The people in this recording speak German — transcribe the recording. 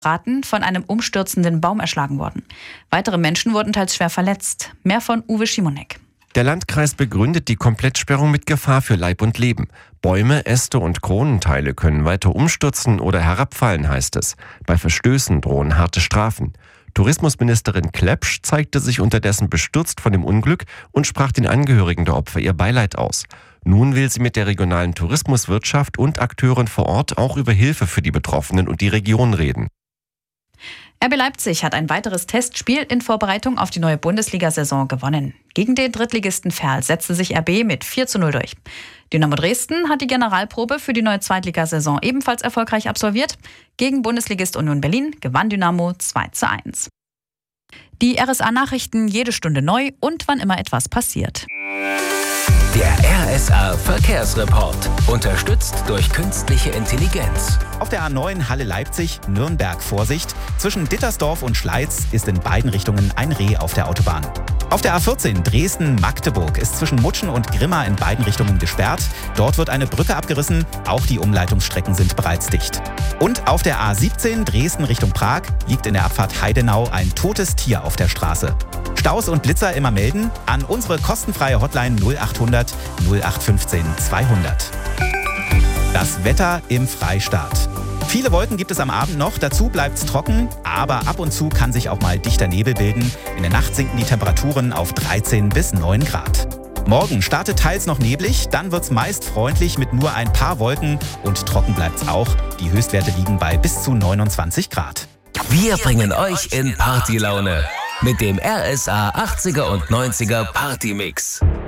von einem umstürzenden Baum erschlagen worden. Weitere Menschen wurden teils schwer verletzt. Mehr von Uwe Schimonek. Der Landkreis begründet die Komplettsperrung mit Gefahr für Leib und Leben. Bäume, Äste und Kronenteile können weiter umstürzen oder herabfallen, heißt es. Bei Verstößen drohen harte Strafen. Tourismusministerin Klepsch zeigte sich unterdessen bestürzt von dem Unglück und sprach den Angehörigen der Opfer ihr Beileid aus. Nun will sie mit der regionalen Tourismuswirtschaft und Akteuren vor Ort auch über Hilfe für die Betroffenen und die Region reden. RB Leipzig hat ein weiteres Testspiel in Vorbereitung auf die neue Bundesliga-Saison gewonnen. Gegen den Drittligisten Verl setzte sich RB mit 4:0 durch. Dynamo Dresden hat die Generalprobe für die neue Zweitligasaison ebenfalls erfolgreich absolviert. Gegen Bundesligist Union Berlin gewann Dynamo 2:1. Die RSA-Nachrichten jede Stunde neu und wann immer etwas passiert. Der RSA Verkehrsreport. Unterstützt durch künstliche Intelligenz. Auf der A9 Halle Leipzig, Nürnberg Vorsicht. Zwischen Dittersdorf und Schleiz ist in beiden Richtungen ein Reh auf der Autobahn. Auf der A14 Dresden-Magdeburg ist zwischen Mutschen und Grimma in beiden Richtungen gesperrt. Dort wird eine Brücke abgerissen. Auch die Umleitungsstrecken sind bereits dicht. Und auf der A17 Dresden Richtung Prag liegt in der Abfahrt Heidenau ein totes Tier auf der Straße. Staus und Blitzer immer melden an unsere kostenfreie Hotline 0800 0815 200. Das Wetter im Freistaat. Viele Wolken gibt es am Abend noch, dazu bleibt es trocken, aber ab und zu kann sich auch mal dichter Nebel bilden. In der Nacht sinken die Temperaturen auf 13 bis 9 Grad. Morgen startet teils noch neblig, dann wird es meist freundlich mit nur ein paar Wolken und trocken bleibt es auch. Die Höchstwerte liegen bei bis zu 29 Grad. Wir bringen euch in Partylaune mit dem RSA 80er und 90er Partymix.